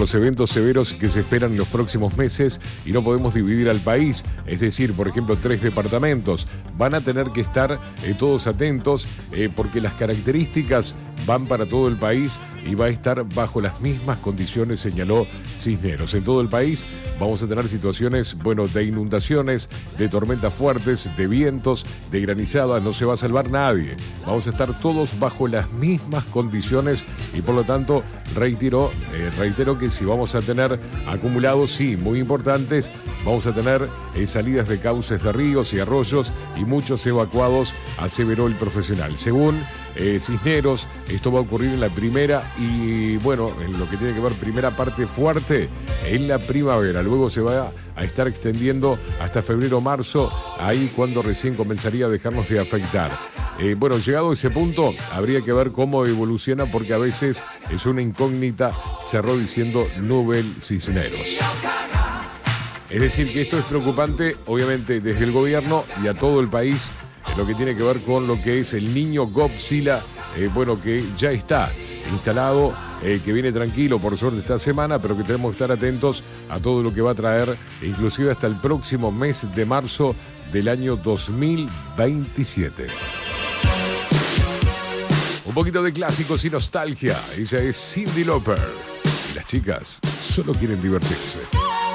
los eventos severos que se esperan en los próximos meses y no podemos dividir al país, es decir, por ejemplo, 3 departamentos. Van a tener que estar todos atentos porque las características van para todo el país y va a estar bajo las mismas condiciones, señaló Cisneros. En todo el país vamos a tener situaciones, de inundaciones, de tormentas fuertes, de vientos, de granizadas, no se va a salvar nadie. Vamos a estar todos bajo las mismas condiciones y por lo tanto reitero que si vamos a tener acumulados, sí, muy importantes, vamos a tener salidas de cauces de ríos y arroyos y muchos evacuados, aseveró el profesional. Según Cisneros, esto va a ocurrir en la primera y en lo que tiene que ver primera parte fuerte en la primavera, luego se va a estar extendiendo hasta febrero-marzo, ahí cuando recién comenzaría a dejarnos de afectar. Llegado a ese punto, habría que ver cómo evoluciona porque a veces es una incógnita, cerró diciendo Nubel Cisneros. Es decir, que esto es preocupante, obviamente, desde el gobierno y a todo el país, en lo que tiene que ver con lo que es el niño Godzilla, que ya está instalado, que viene tranquilo por suerte esta semana, pero que tenemos que estar atentos a todo lo que va a traer, inclusive hasta el próximo mes de marzo del año 2027. Un poquito de clásicos y nostalgia. Ella es Cyndi Lauper y las chicas solo quieren divertirse.